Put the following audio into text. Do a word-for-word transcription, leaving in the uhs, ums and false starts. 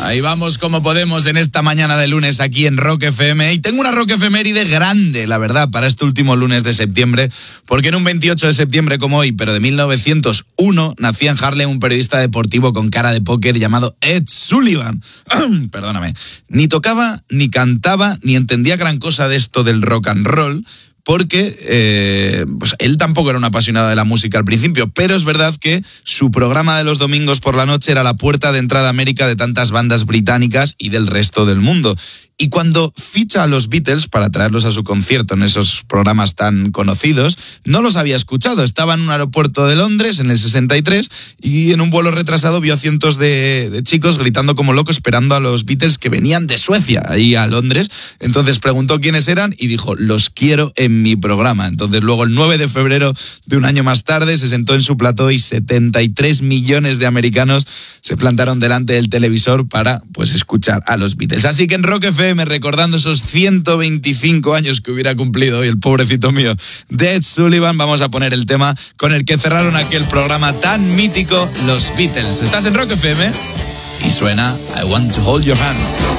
Ahí vamos como podemos en esta mañana de lunes aquí en Rock F M. Y tengo una Rock efeméride grande, la verdad, para este último lunes de septiembre, porque en un veintiocho de septiembre como hoy, pero de mil novecientos uno, nacía en Harlem un periodista deportivo con cara de póker llamado Ed Sullivan. Perdóname. Ni tocaba, ni cantaba, ni entendía gran cosa de esto del rock and roll, porque eh, pues él tampoco era un apasionado de la música al principio, pero es verdad que su programa de los domingos por la noche era la puerta de entrada a América de tantas bandas británicas y del resto del mundo. Y cuando ficha a los Beatles para traerlos a su concierto en esos programas tan conocidos, no los había escuchado. Estaba en un aeropuerto de Londres en el sesenta y tres y en un vuelo retrasado vio a cientos de, de chicos gritando como locos esperando a los Beatles que venían de Suecia, ahí a Londres. Entonces preguntó quiénes eran y dijo, los quiero en mi programa. Entonces luego el nueve de febrero de un año más tarde se sentó en su plató y setenta y tres millones de americanos se plantaron delante del televisor para pues escuchar a los Beatles. Así que en Rock F M, recordando esos ciento veinticinco años que hubiera cumplido hoy el pobrecito mío de Ed Sullivan, vamos a poner el tema con el que cerraron aquel programa tan mítico, los Beatles. Estás en Rock F M y suena I Want to Hold Your Hand.